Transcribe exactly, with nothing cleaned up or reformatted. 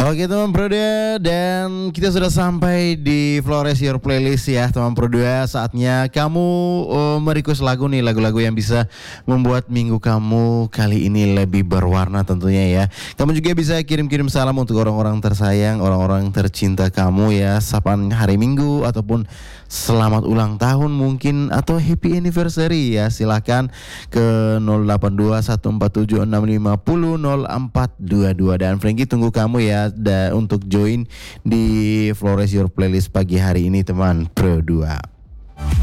Oke teman Pro dua, dan kita sudah sampai di Flores Your Playlist ya teman Pro dua. Saatnya kamu uh, merequest lagu nih, lagu-lagu yang bisa membuat minggu kamu kali ini lebih berwarna tentunya ya. Kamu juga bisa kirim-kirim salam untuk orang-orang tersayang, orang-orang tercinta kamu ya, sapaan hari Minggu ataupun selamat ulang tahun mungkin, atau happy anniversary ya. Silakan ke nol delapan dua satu empat tujuh enam lima nol nol empat dua dua, dan Frankie tunggu kamu ya da, untuk join di Flores Your Playlist pagi hari ini teman Pro dua.